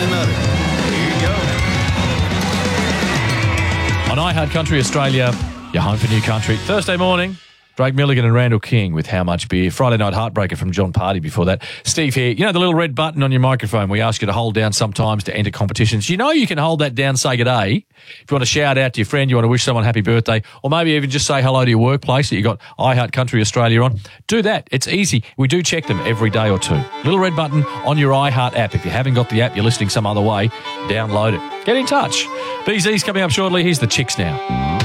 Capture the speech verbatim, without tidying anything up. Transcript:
another. Here you go. On iHeart Country Australia, you're home for new country. Thursday morning, Drake Milligan and Randall King with How Much Beer. Friday Night Heartbreaker from John Party before that. Steve here. You know the little red button on your microphone we ask you to hold down sometimes to enter competitions? You know you can hold that down, say good day. If you want to shout out to your friend, you want to wish someone happy birthday, or maybe even just say hello to your workplace that you got iHeart Country Australia on, do that. It's easy. We do check them every day or two. Little red button on your iHeart app. If you haven't got the app, you're listening some other way, download it. Get in touch. B Z's coming up shortly. Here's the Chicks now.